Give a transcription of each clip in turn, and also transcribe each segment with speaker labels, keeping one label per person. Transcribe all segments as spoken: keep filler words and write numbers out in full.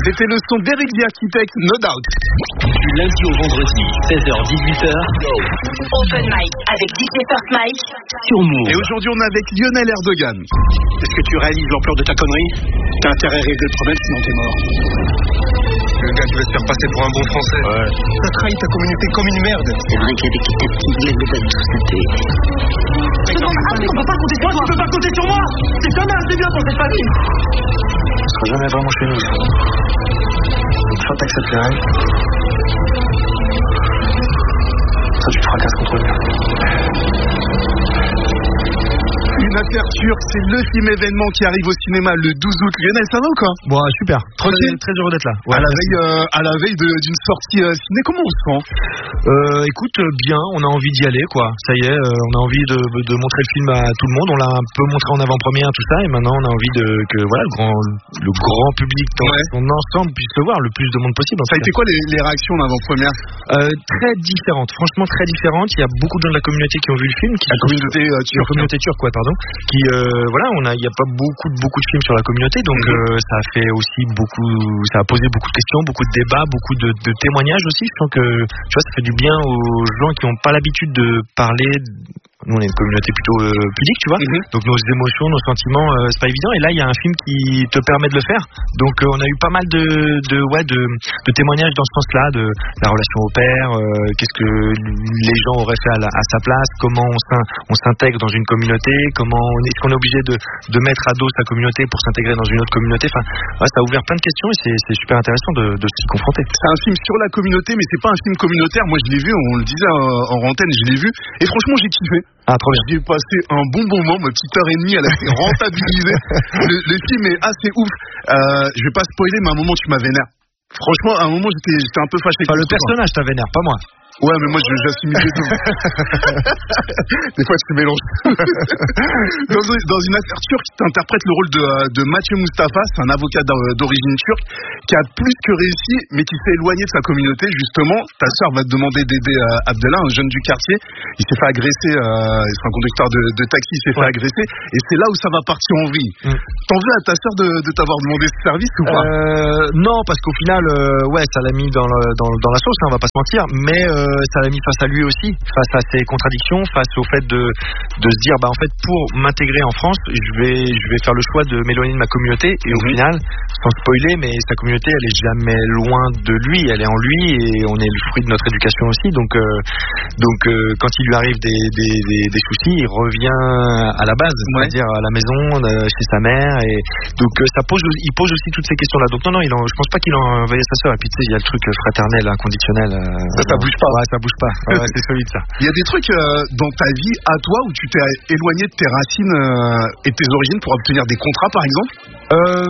Speaker 1: C'était le son d'Eric the Architect, No Doubt.
Speaker 2: Du lundi au vendredi, seize heures dix-huit heures.
Speaker 3: Open mic avec D J First Mike
Speaker 2: sur Move.
Speaker 1: Et aujourd'hui, on est avec Lionel Erdogan.
Speaker 4: Est-ce que tu réalises l'ampleur de ta connerie? T'as intérêt à régler le problème, sinon t'es mort.
Speaker 5: Le gars qui veut se faire passer pour un bon français.
Speaker 4: Ouais. T'as trahi ta communauté comme une merde.
Speaker 6: C'est vrai qu'avec ta petite gueule de bonne tout ça t'es...
Speaker 4: On peut pas compter sur moi, tu peux pas compter sur moi. C'est quand même assez bien pour cette famille.
Speaker 5: On sera jamais vraiment chez nous. Une fois t'acceptes les règles, ça tu te fracasses contre le mur.
Speaker 1: Une affaire turque, c'est le film événement qui arrive au cinéma le douze août. Lionel, ça va ou quoi?
Speaker 7: Bon, super.
Speaker 1: Tranquille.
Speaker 7: Très, très heureux d'être là.
Speaker 1: Ouais, à la veille, euh, à la veille de, d'une sortie euh, ciné, comment on se sent?
Speaker 7: Euh, écoute, bien, on a envie d'y aller, quoi. Ça y est, euh, on a envie de, de montrer le film à tout le monde. On l'a un peu montré en avant-première, tout ça, et maintenant on a envie de que voilà le grand, le grand public dans
Speaker 1: ouais.
Speaker 7: son ensemble puisse le voir le plus de monde possible.
Speaker 1: Ça a été quoi les, les réactions d'avant-première?
Speaker 7: euh, Très différentes, franchement très différentes. Il y a beaucoup de gens de la communauté qui ont vu le film. Qui
Speaker 1: la communauté euh, turque.
Speaker 7: La communauté turque, ouais, pardon. Qui euh, voilà, on a, il y a pas beaucoup, beaucoup de films sur la communauté, donc mm-hmm. euh, ça a fait aussi beaucoup, ça a posé beaucoup de questions, beaucoup de débats, beaucoup de, de témoignages aussi. Je sens que tu vois, ça fait du bien aux gens qui n'ont pas l'habitude de parler. Nous, on est une communauté plutôt euh, pudique, tu vois. Mm-hmm. Donc nos émotions, nos sentiments, euh, c'est pas évident. Et là, il y a un film qui te permet de le faire. Donc euh, on a eu pas mal de, de, ouais, de, de témoignages dans ce sens-là, de la relation au père, euh, qu'est-ce que les gens auraient fait à, la, à sa place, comment on, on s'intègre dans une communauté, comment on est, est-ce qu'on est obligé de, de mettre à dos sa communauté pour s'intégrer dans une autre communauté. Enfin, ouais, ça a ouvert plein de questions et c'est, c'est super intéressant de, de s'y confronter.
Speaker 1: C'est un film sur la communauté, mais c'est pas un film communautaire. Moi, je l'ai vu, on le disait en, en antenne, je l'ai vu, et franchement, j'ai kiffé.
Speaker 7: Ah, trop bien.
Speaker 1: J'ai passé un bon moment, ma petite heure et demie, elle a été rentabilisée. le, le film est assez ouf. Euh, je vais pas spoiler, mais à un moment, tu m'as vénère. Franchement, à un moment, j'étais, j'étais un peu fâché.
Speaker 7: Enfin, le personnage t'a vénère, pas moi.
Speaker 1: Ouais, mais moi, j'assume les deux. Des fois, je mélange. dans, dans une affaire turque, tu interprètes le rôle de, de Mathieu Mustafa, c'est un avocat d'origine turque, qui a plus que réussi, mais qui s'est éloigné de sa communauté, justement. Ta sœur va te demander d'aider euh, Abdallah, un jeune du quartier. Il s'est fait agresser, euh, c'est un conducteur de, de taxi, il s'est ouais. fait agresser, et c'est là où ça va partir en vrille. Mm. T'en veux à ta sœur de, de t'avoir demandé ce service ou pas?
Speaker 7: euh, Non, parce qu'au final, euh, ouais, ça l'a mis dans, le, dans, dans la sauce, hein, on va pas se mentir, mais euh, ça l'a mis face à lui aussi, face à ses contradictions, face au fait de, de se dire, bah en fait, pour m'intégrer en France, je vais, je vais faire le choix de m'éloigner de ma communauté, et mmh. au final, sans spoiler, mais sa communauté, elle est jamais loin de lui, elle est en lui, et on est le fruit de notre éducation aussi, donc, euh, donc euh, quand il lui arrive des, des, des, des soucis, il revient à la base, ouais. c'est-à-dire à la maison, chez sa mère, et donc euh, ça pose, il pose aussi toutes ces questions-là, donc non, non, il en, je pense pas qu'il a envoyé sa sœur, et puis tu sais, il y a le truc fraternel, inconditionnel, euh,
Speaker 1: ça, ça bouge pas.
Speaker 7: Ouais, ça bouge pas. Ouais, c'est solide ça.
Speaker 1: Il y a des trucs euh, dans ta vie à toi où tu t'es éloigné de tes racines euh, et de tes origines pour obtenir des contrats par exemple?
Speaker 7: euh,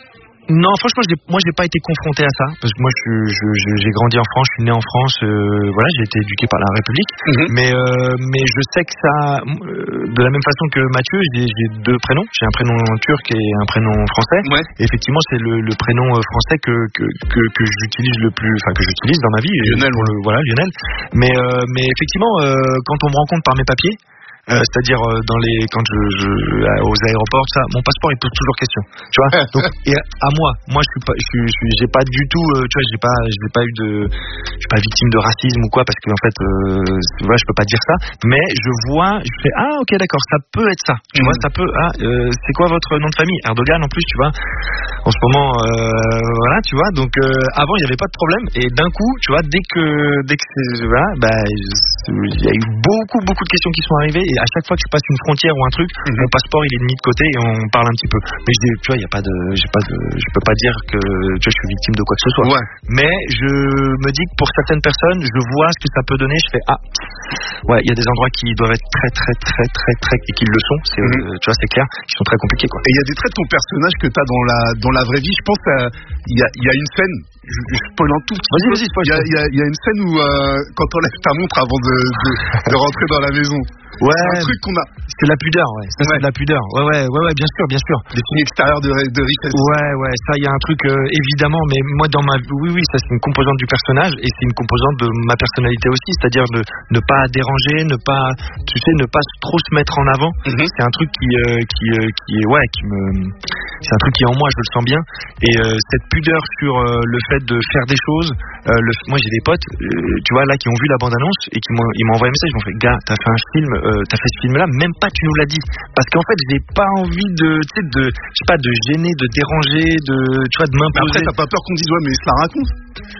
Speaker 7: Non, franchement, j'ai, moi, j'ai pas été confronté à ça parce que moi, je, je, je, j'ai grandi en France, je suis né en France, euh, voilà, j'ai été éduqué par la République, mm-hmm. mais euh, mais je sais que ça, euh, de la même façon que Mathieu, j'ai, j'ai deux prénoms, j'ai un prénom turc et un prénom français.
Speaker 1: Ouais.
Speaker 7: Et effectivement, c'est le, le prénom français que que, que que j'utilise le plus, enfin que j'utilise dans ma vie.
Speaker 1: Lionel,
Speaker 7: pour le, voilà, Lionel. Mais euh, mais effectivement, euh, quand on me rencontre par mes papiers. Euh, c'est-à-dire euh, dans les quand je, je aux aéroports ça, mon passeport il pose toujours question, tu vois. Donc et à moi, moi je suis pas, je suis, je suis j'ai pas du tout, euh, tu vois, j'ai pas, j'ai pas eu de, je suis pas victime de racisme ou quoi parce que en fait, euh, voilà, je peux pas dire ça, mais je vois, je fais ah ok d'accord, ça peut être ça, tu mmh. vois, ça peut ah euh, c'est quoi votre nom de famille? Erdogan en plus, tu vois. En ce moment, euh, voilà, tu vois. Donc euh, avant il y avait pas de problème et d'un coup, tu vois, dès que dès que c'est, voilà, bah il y a eu beaucoup beaucoup de questions qui sont arrivées. Et à chaque fois que je passe une frontière ou un truc, mmh. mon passeport il est mis de côté et on parle un petit peu. Mais je dis, tu vois, il y a pas de, j'ai pas de, je peux pas dire que tu vois, je suis victime de quoi que ce soit.
Speaker 1: Ouais.
Speaker 7: Mais je me dis que pour certaines personnes, je vois ce que ça peut donner. Je fais ah, ouais, il y a des endroits qui doivent être très très très très très et qui le sont. C'est, mmh. euh, tu vois, c'est clair, qui sont très compliqués quoi.
Speaker 1: Et il y a des traits de ton personnage que t'as dans la dans la vraie vie. Je pense il y a il y a une scène. je, je spoil un tout petit
Speaker 7: Vas-y,
Speaker 1: peu.
Speaker 7: vas-y, spoil.
Speaker 1: Il y a, il y a, il y a une scène où euh, quand t'enlèves ta montre avant de, de, de rentrer dans la maison.
Speaker 7: Ouais.
Speaker 1: C'est un truc qu'on a.
Speaker 7: C'est de la pudeur, ouais. Ça,
Speaker 1: Ouais.
Speaker 7: c'est de la pudeur. Ouais, ouais, ouais, ouais, bien sûr, bien sûr.
Speaker 1: Des signes extérieurs de, de richesse.
Speaker 7: Ouais, ouais, ça, il y a un truc, euh, évidemment, mais moi, dans ma, oui, oui, ça, c'est une composante du personnage et c'est une composante de ma personnalité aussi, c'est-à-dire de ne pas déranger, ne pas, tu sais, ne pas trop se mettre en avant.
Speaker 1: Mhm.
Speaker 7: C'est un truc qui, euh, qui, euh, qui est, ouais, qui me, c'est un truc qui est en moi, je le sens bien. Et euh, cette pudeur sur euh, le fait de faire des choses, euh, le, moi, j'ai des potes, euh, tu vois, là, qui ont vu la bande-annonce et qui m'ont, ils m'ont envoyé un message, ils m'ont fait, gars, t'as fait un film, euh, t'as fait ce film-là, même pas, tu nous l'as dit, parce qu'en fait, j'ai pas envie de, tu sais, de, je sais pas, de gêner, de déranger, de, tu vois, de
Speaker 1: Mais
Speaker 7: m'imposer.
Speaker 1: après, t'as pas peur qu'on dise, ouais, mais ça raconte.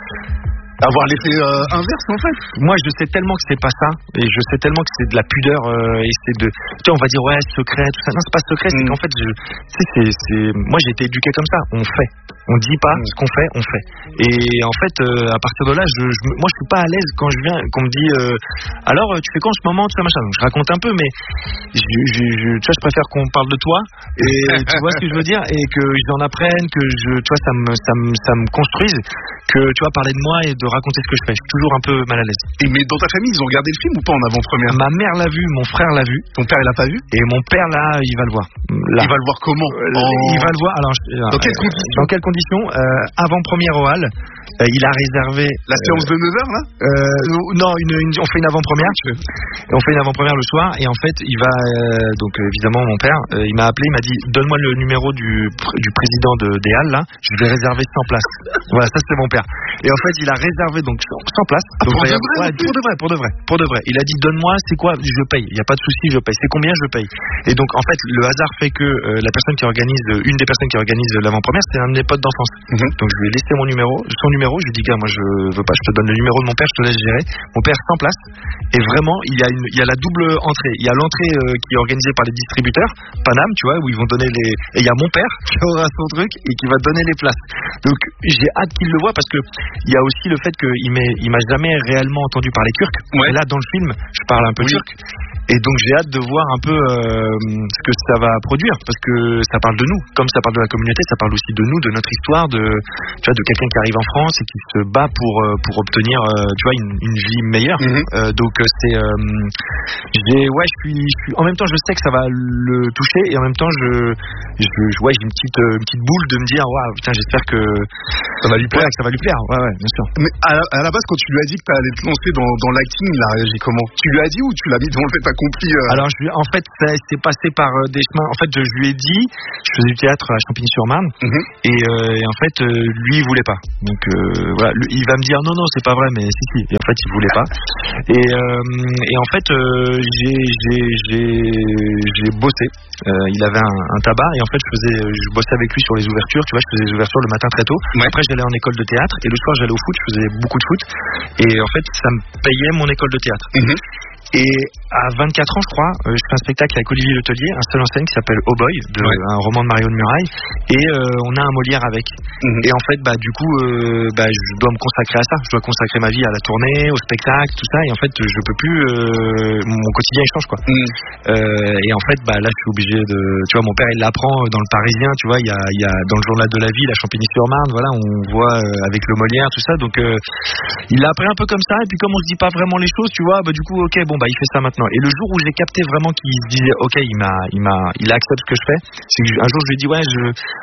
Speaker 1: Avoir l'effet euh, inverse, en fait.
Speaker 7: Moi, je sais tellement que c'est pas ça, et je sais tellement que c'est de la pudeur, euh, et c'est de, tu sais, on va dire ouais, secret, tout ça. Non, c'est pas secret, c'est
Speaker 1: Mm.
Speaker 7: qu'en fait, je, tu sais, c'est, c'est, moi, j'ai été éduqué comme ça. On fait, on dit pas
Speaker 1: Mm.
Speaker 7: ce qu'on fait, on fait. Et en fait, euh, à partir de là, je, je, moi, je suis pas à l'aise quand je viens, qu'on me dit, euh, alors, tu fais quoi en ce moment, tout ça, machin. Donc, je raconte un peu, mais je, je, je, tu vois, je préfère qu'on parle de toi, et tu vois ce que je veux dire, et que j'en apprenne, que je, tu vois, ça me, ça me, ça me construise, que tu vois, parler de moi et de raconter ce que je fais. Je suis toujours un peu mal à l'aise.
Speaker 1: Et mais dans ta famille, ils ont regardé le film ou pas en avant-première?
Speaker 7: Ma mère l'a vu, mon frère l'a vu,
Speaker 1: Ton père, il l'a pas vu?
Speaker 7: et mon père là, il va le voir. Là.
Speaker 1: Il va le voir comment?
Speaker 7: Euh,
Speaker 1: En-
Speaker 7: Il va le voir. Alors, je- alors,
Speaker 1: Dans quelles
Speaker 7: euh,
Speaker 1: conditions
Speaker 7: Dans quelles conditions euh, Avant première au hall, euh, il a réservé.
Speaker 1: La séance de neuf heures, là?
Speaker 7: Euh, non, une, une- on fait une avant-première. Et on fait une avant-première le soir, et en fait, il va euh, donc euh, évidemment mon père, euh, il m'a appelé, il m'a dit donne-moi le numéro du pr- du président de des Halles là, je vais réserver cent places. Voilà, ça c'est mon père. Et en fait, il a réservé donc cent places.
Speaker 1: Ah,
Speaker 7: Donc,
Speaker 1: pour
Speaker 7: il va y
Speaker 1: de
Speaker 7: avoir-
Speaker 1: vrai,
Speaker 7: ouais, pour de vrai, pour de vrai, pour de vrai. Il a dit donne-moi, c'est quoi, je paye. Il y a pas de souci, je paye. C'est combien, je paye. Et donc en fait, le hasard fait que euh, la personne qui organise, une des personnes qui organise l'avant-première, c'est un de mes potes d'enfance.
Speaker 1: Mhm.
Speaker 7: Donc je lui ai laissé mon numéro, son numéro. Je lui ai dit gars, moi je veux pas, je te donne le numéro de mon père, je te laisse gérer. Mon père cent places. Et vraiment, il y a une, il y a la double entrée. Il y a l'entrée euh, qui est organisée par les distributeurs, Paname, tu vois, où ils vont donner les. Et il y a mon père qui aura son truc et qui va donner les places. Donc j'ai hâte qu'il le voit parce que il y a aussi le fait qu'il m'ait, il m'a jamais réellement entendu parler turc.
Speaker 1: Ouais.
Speaker 7: Et là, dans le film, je parle un peu
Speaker 1: Oui.
Speaker 7: turc. Et donc j'ai hâte de voir un peu euh, ce que ça va produire, parce que ça parle de nous, comme ça parle de la communauté, ça parle aussi de nous, de notre histoire, de, tu vois, de quelqu'un qui arrive en France et qui se bat pour euh, pour obtenir, euh, tu vois, une, une vie meilleure.
Speaker 1: Mhm.
Speaker 7: Euh, donc euh, c'est, euh, j'ai, ouais, je suis, je suis, en même temps, je sais que ça va le toucher, et en même temps, je, je, je- ouais, j'ai une petite, euh, une petite boule de me dire, waouh, putain, j'espère que
Speaker 1: Ça va lui plaire.
Speaker 7: ouais, que ça va lui plaire. Ouais, ouais, bien sûr.
Speaker 1: Mais à la, à la base, quand tu lui as dit que t'allais te lancer dans, dans l'acting, il a réagi comment? Tu lui as dit ou tu l'as mis devant le fait accompli euh...
Speaker 7: Alors, je, lui- en fait, ça s'est passé par euh, des chemins. En fait, je lui ai dit, je faisais du théâtre à Champigny-sur-Marne,
Speaker 1: Mhm.
Speaker 7: et, euh, et en fait, euh, lui, il voulait pas. Donc, euh, voilà, lui, il va me dire non, non, c'est pas vrai, mais si, si. Et en fait, il voulait pas. Et, euh, et en fait, euh, j'ai, j'ai, j'ai, j'ai bossé. Euh, il avait un, un tabac, et en fait, je faisais, je bossais avec lui sur les ouvertures. Tu vois, je faisais les ouvertures le matin très tôt.
Speaker 1: Ouais.
Speaker 7: Après, j'allais en école de théâtre, et le soir, j'allais au foot. Je faisais beaucoup de foot, et en fait, ça me payait mon école de théâtre.
Speaker 1: Mhm.
Speaker 7: Et à vingt-quatre ans, je crois, euh, je fais un spectacle avec Olivier Letelier, un seul en scène qui s'appelle Oh Boy, de,
Speaker 1: Ouais.
Speaker 7: un roman de Mario de Muraille, et euh, on a un Molière avec.
Speaker 1: Mhm.
Speaker 7: Et en fait, bah du coup, euh, bah, je dois me consacrer à ça. Je dois consacrer ma vie à la tournée, au spectacle, tout ça. Et en fait, je peux plus. Euh, mon quotidien il change quoi.
Speaker 1: Mhm.
Speaker 7: Euh, et en fait, bah là, je suis obligé de. Tu vois, mon père, il l'apprend dans le Parisien. Tu vois, il y a, il y a dans le journal de la ville, à Champigny-sur-Marne. Voilà, on voit euh, avec le Molière, tout ça. Donc, euh, il l'a appris un peu comme ça. Et puis, comme on se dit pas vraiment les choses, tu vois, bah du coup, ok, bon, bah il fait ça maintenant. Et le jour où j'ai capté vraiment qu'il se disait, ok, il m'a, il m'a, il accepte ce que je fais, c'est que un jour je lui ai dit, ouais, je,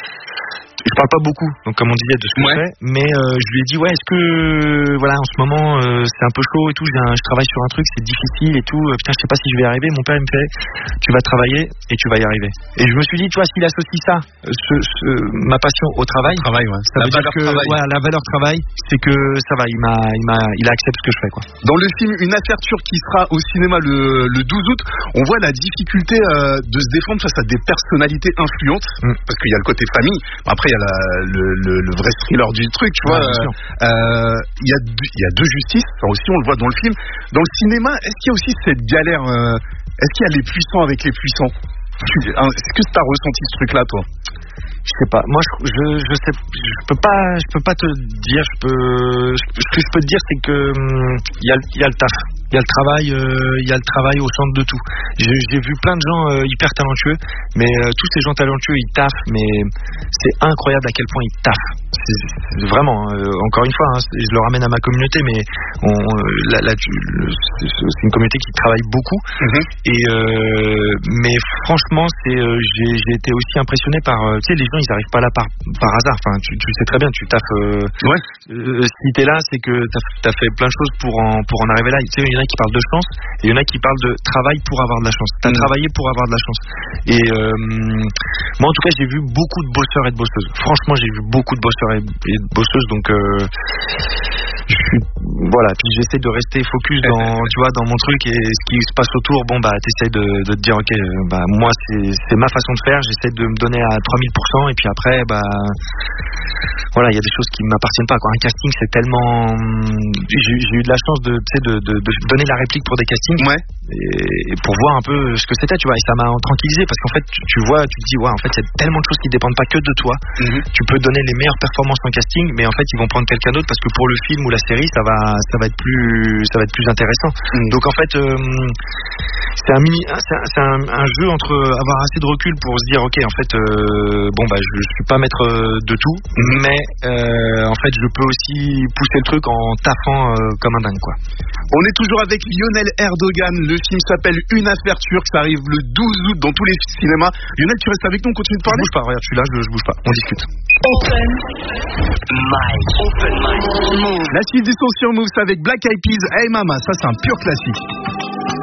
Speaker 7: je parle pas beaucoup, donc comme on disait de ce que
Speaker 1: Ouais.
Speaker 7: je fais, mais euh, je lui ai dit, ouais, est-ce que, voilà, en ce moment, euh, c'est un peu chaud et tout, j'ai un- je travaille sur un truc, c'est difficile et tout, euh, putain, je sais pas si je vais y arriver. Mon père, il me fait, tu vas travailler et tu vas y arriver. Et je me suis dit, tu vois, s'il associe ça, euh, ce, ce- ma passion au travail,
Speaker 1: Travail, ouais.
Speaker 7: ça
Speaker 1: La
Speaker 7: veut dire
Speaker 1: valeur
Speaker 7: que,
Speaker 1: travail.
Speaker 7: ouais, la valeur travail, c'est que ça va, il m'a, il m'a, il accepte ce que je fais, quoi.
Speaker 1: Dans le film Une affaire turque qui sera au cinéma le, le douze août, on voit la difficulté euh, de se défendre face à des personnalités influentes,
Speaker 7: Mm.
Speaker 1: parce qu'il y a le côté famille. Après, il y a la, le, le, le vrai thriller du truc, tu
Speaker 7: Ouais,
Speaker 1: vois.
Speaker 7: bien sûr.
Speaker 1: euh, euh, Il y a deux, il y a deux justices. Ça aussi, on le voit dans le film. Dans le cinéma, est-ce qu'il y a aussi cette galère euh, Est-ce qu'il y a les puissants avec les puissants? Tu- hein, Est-ce que tu as ressenti ce truc-là, toi?
Speaker 7: Je sais pas. Moi, je, je, je sais, je peux pas, je peux pas te dire. Je peux, ce que je peux te dire, c'est que hum, il y a, il y a le taf. Il y a le travail, euh, il y a le travail au centre de tout. J'ai, j'ai vu plein de gens euh, hyper talentueux, mais euh, tous ces gens talentueux, ils taffent, mais c'est incroyable à quel point ils taffent. C'est, c'est vraiment, euh, encore une fois, hein, je le ramène à ma communauté, mais on, là, là, tu, le, c'est une communauté qui travaille beaucoup. Mm-hmm. Et euh, mais franchement, c'est, euh, j'ai, j'ai été aussi impressionné par, euh, tu sais, les gens, ils arrivent pas là par, par hasard. Enfin, tu, tu sais très bien, tu taffes. Euh,
Speaker 1: ouais.
Speaker 7: Euh, si t'es là, c'est que t'as, t'as fait plein de choses pour en, pour en arriver là. Tu sais, il y en a qui parlent de chance, et il y en a qui parlent de travail pour avoir de la chance. T'as mmh. travaillé pour avoir de la chance. Et euh, moi, en tout cas, j'ai vu beaucoup de bosseurs et de bosseuses. Franchement, j'ai vu beaucoup de bosseurs et, et de bosseuses, donc euh, je suis, voilà. Puis j'essaie de rester focus dans, tu vois, dans mon truc, et ce qui se passe autour. Bon, bah, t'essaies de, de te dire, ok, bah, moi, c'est, c'est ma façon de faire. J'essaie de me donner à trois mille pour cent, et puis après, bah, voilà, il y a des choses qui m'appartiennent pas, quoi. Un casting, c'est tellement, j'ai, j'ai eu de la chance de, tu sais, de, de, de donner la réplique pour des castings,
Speaker 1: ouais.
Speaker 7: et, et pour voir un peu ce que c'était, tu vois, et ça m'a tranquillisé, parce qu'en fait, tu, tu vois, tu te dis, ouais, en fait, il y a tellement de choses qui dépendent pas que de toi. Mm-hmm. Tu peux donner les meilleures performances en casting, mais en fait, ils vont prendre quelqu'un d'autre parce que pour le film ou la série, ça va, ça va être plus, ça va être plus intéressant. Mm-hmm. Donc en fait, euh, c'est un mini, c'est, un, c'est un, un jeu entre avoir assez de recul pour se dire, ok, en fait, euh, bon bah, je, je suis pas maître de tout, mm-hmm. mais euh, en fait, je peux aussi pousser le truc en taffant euh, comme un dingue, quoi.
Speaker 1: On est toujours avec Lionel Erdogan. Le film s'appelle Une affaire turque. Ça arrive le douze août dans tous les cinémas. Lionel, tu restes avec nous, on continue de parler.
Speaker 7: Je bouge pas, regarde, je suis là, je, je bouge pas. On discute.
Speaker 3: Open Mic. Open Mic.
Speaker 1: La suite du son sur Move, c'est avec Black Eyed Peas. Hey Mama, ça c'est un pur classique.